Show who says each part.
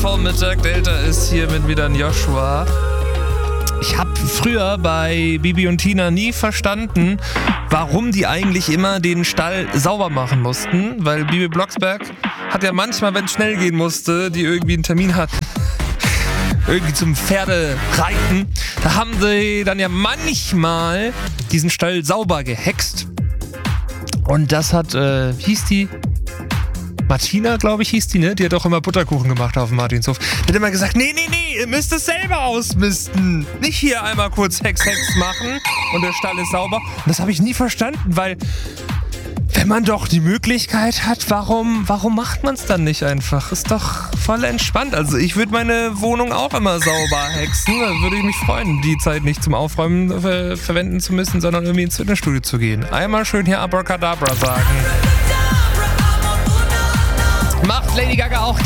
Speaker 1: Vormittag. Delta ist hier mit wieder ein Joshua. Ich habe früher bei Bibi und Tina nie verstanden, warum die eigentlich immer den Stall sauber machen mussten. Weil Bibi Blocksberg hat ja manchmal, wenn es schnell gehen musste, die irgendwie einen Termin hatten, irgendwie zum Pferdereiten, da haben sie dann ja manchmal diesen Stall sauber gehext. Und das hat, hieß die? Martina, glaube ich, hieß die, ne? Die hat auch immer Butterkuchen gemacht auf dem Martinshof. Die hat immer gesagt, nee, ihr müsst es selber ausmisten. Nicht hier einmal kurz Hex machen und der Stall ist sauber. Und das habe ich nie verstanden, weil wenn man doch die Möglichkeit hat, warum macht man es dann nicht einfach? Ist doch voll entspannt. Also ich würde meine Wohnung auch immer sauber hexen. Da würde ich mich freuen, die Zeit nicht zum Aufräumen verwenden zu müssen, sondern irgendwie ins Fitnessstudio zu gehen. Einmal schön hier Abracadabra sagen. Macht Lady Gaga auch